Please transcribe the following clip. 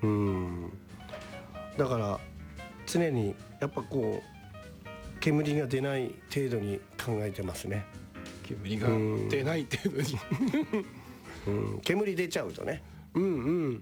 だから常にやっぱこう煙が出ない程度に考えてますね。 煙が出ない程度に煙出ちゃうとね、